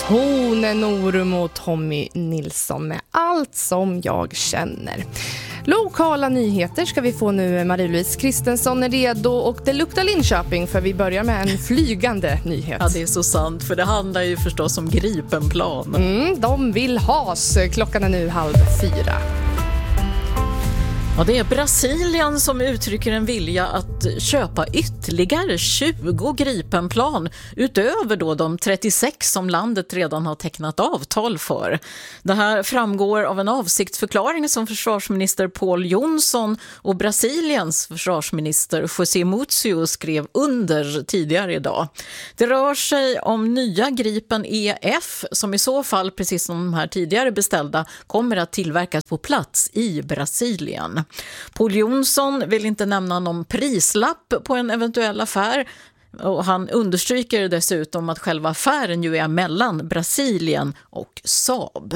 Tone Norum och Tommy Nilsson med Allt som jag känner. Lokala nyheter ska vi få nu. Marie-Louise Kristensson är redo och det luktar Linköping, för vi börjar med en flygande nyhet. Ja, det är så sant, för det handlar ju förstås om Gripenplan. De vill has. Klockan är nu 3:30. Ja, det är Brasilien som uttrycker en vilja att köpa ytterligare 20 Gripenplan utöver då de 36 som landet redan har tecknat avtal för. Det här framgår av en avsiktsförklaring som försvarsminister Paul Jonsson och Brasiliens försvarsminister José Múcio skrev under tidigare idag. Det rör sig om nya Gripen EF som i så fall, precis som de här tidigare beställda, kommer att tillverkas på plats i Brasilien. Paul Jonsson vill inte nämna någon prislapp på en eventuell affär, och han understryker dessutom att själva affären ju är mellan Brasilien och Saab.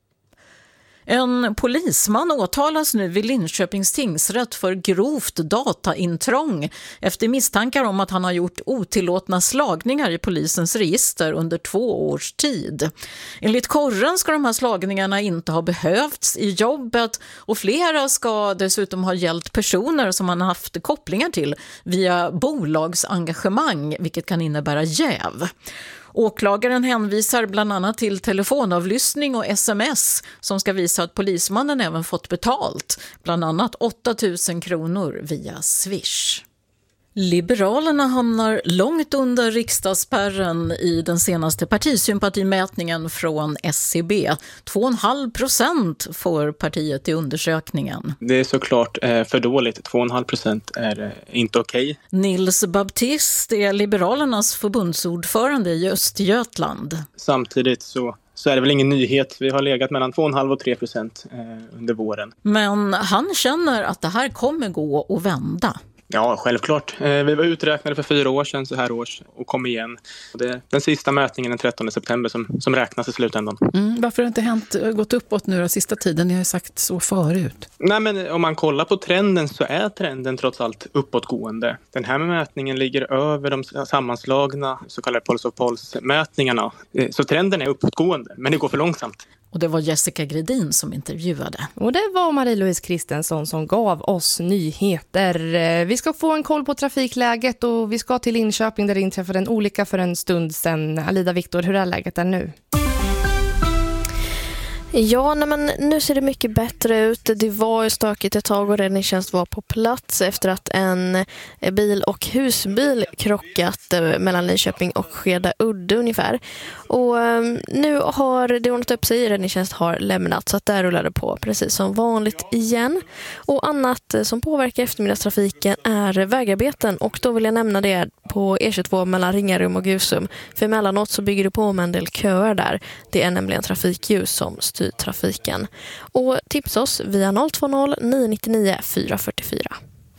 En polisman åtalas nu vid Linköpings tingsrätt för grovt dataintrång efter misstankar om att han har gjort otillåtna slagningar i polisens register under 2 års tid. Enligt korren ska de här slagningarna inte ha behövts i jobbet, och flera ska dessutom ha gällt personer som han haft kopplingar till via bolagsengagemang, vilket kan innebära jäv. Åklagaren hänvisar bland annat till telefonavlyssning och sms som ska visa att polismannen även fått betalt, bland annat 8 000 kronor via Swish. Liberalerna hamnar långt under riksdagsspärren i den senaste partisympatimätningen från SCB. 2,5% får partiet i undersökningen. Det är såklart för dåligt. 2,5% är inte okej. Nils Baptist är Liberalernas förbundsordförande i Östergötland. Samtidigt så är det väl ingen nyhet. Vi har legat mellan 2,5 och 3% under våren. Men han känner att det här kommer gå att vända. Ja, självklart. Vi var uträknade för 4 år sedan så här års och kom igen. Det är den sista mätningen den 13 september som räknas i slutändan. Varför har det inte gått uppåt nu den sista tiden? Ni har ju sagt så förut. Nej, men om man kollar på trenden så är trenden trots allt uppåtgående. Den här mätningen ligger över de sammanslagna så kallade Pulse of Pulse-mätningarna. Så trenden är uppåtgående, men det går för långsamt. Och det var Jessica Gredin som intervjuade. Och det var Marie-Louise Kristensson som gav oss nyheter. Vi ska få en koll på trafikläget och vi ska till Linköping där det inträffade en olycka för en stund sedan. Alida Viktor, hur är läget där nu? Ja, men nu ser det mycket bättre ut. Det var ju stökigt ett tag och räddningstjänst var på plats efter att en bil och husbil krockat mellan Linköping och Skeda Udde ungefär. Och nu har det ordnat upp sig, räddningstjänst har lämnat, så att där rullar det på precis som vanligt igen. Och annat som påverkar eftermiddagstrafiken är vägarbeten, och då vill jag nämna det på E22 mellan Ringarum och Gusum. För emellanåt så bygger det på med en del köer där. Det är nämligen trafikljus som styr trafiken. Och tipsa oss via 020 999 444.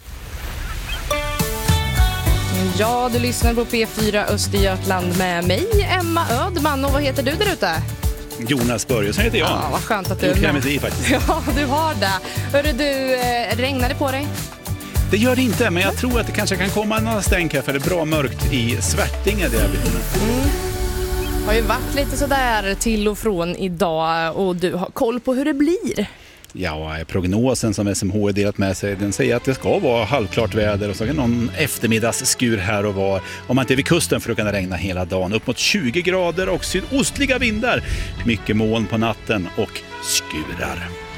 Ja, du lyssnar på P4 Östergötland med mig, Emma Ödman. Och vad heter du där ute? Jonas Börjesson heter jag. Ja, vad skönt att du är med. Faktiskt. Ja, du har det. Hörru du, regnar det på dig? Det gör det inte, men jag tror att det kanske kan komma några stänk här, för det är bra mörkt i Svärtinge där jag vill. Det har ju varit lite sådär till och från idag, och du har koll på hur det blir. Ja, prognosen som SMH har delat med sig, den säger att det ska vara halvklart väder och så kan någon eftermiddagsskur här och var. Om man inte är vid kusten för att kunna regna hela dagen. Upp mot 20 grader och sydostliga vindar. Mycket moln på natten och skurar.